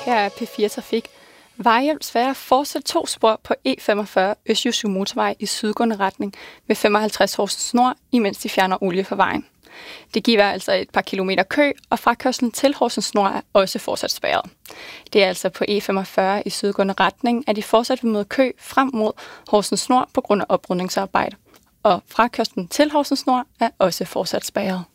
Her er P4 Trafik. Vejhjælp Sverige fortsat 2 spor på E45 Østjyske Motorvej i sydgående retning ved 55 Horsens Nord, imens de fjerner olie fra vejen. Det giver altså et par kilometer kø, og frakørslen til Horsens Nord er også fortsat spærret. Det er altså på E45 i sydgående retning, at de fortsat vil møde kø frem mod Horsens Nord på grund af oprydningsarbejde. Og frakørslen til Horsens Nord er også fortsat spærret.